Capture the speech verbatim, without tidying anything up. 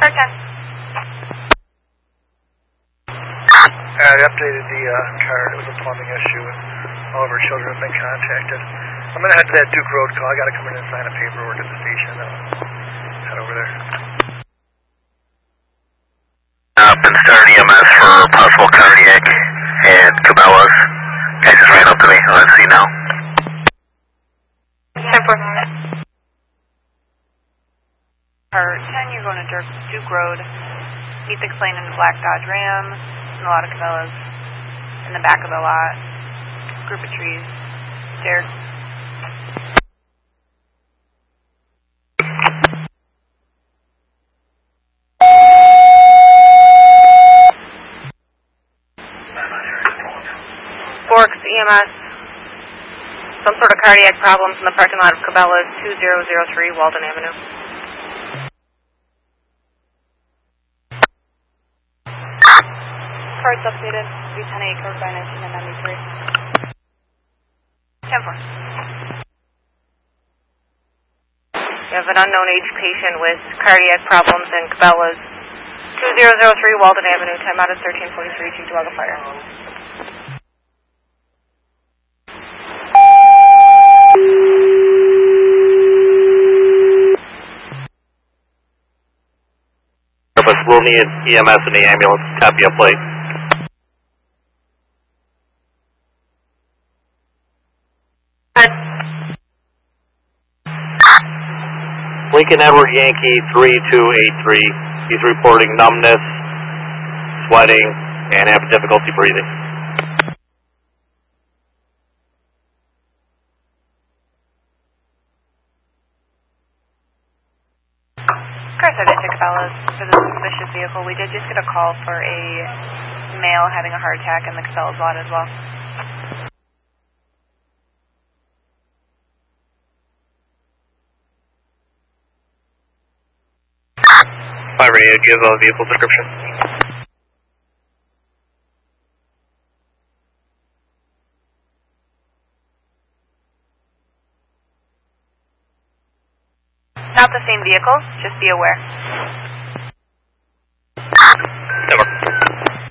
Car ten. Uh, I updated the uh, car. It was a plumbing issue. All of our children have been contacted. I'm going to head to that Duke Road call. I got to come in and sign a paperwork at the station. Then I'll head over there. Uh, been starting E M S for possible cardiac and Cabela's. Guy just ran up to me. Let's see now. ten four. Car ten, you're going to Duke, Duke Road. Meet the lane in the black Dodge Ram. And a lot of Cabela's in the back of the lot. Group of trees. Derek. Forks, E M S. Some sort of cardiac problems in the parking lot of Cabela's, two zero zero three Walden Avenue. Cards updated, three ten eight, code by nineteen ninety-three. ten four. You have an unknown age patient with cardiac problems in Cabela's, two zero zero three Walden Avenue, time out of thirteen forty-three, Chief Dwaga Fire. We'll need E M S in the ambulance. Copy up plate. Lincoln Edward Yankee three two eight three. He's reporting numbness, sweating, and having difficulty breathing. Car seven to Cabela's for the suspicious vehicle. We did just get a call for a male having a heart attack in the Cabela's lot as well. Five radio, give a vehicle description. Not the same vehicle, just be aware. Never.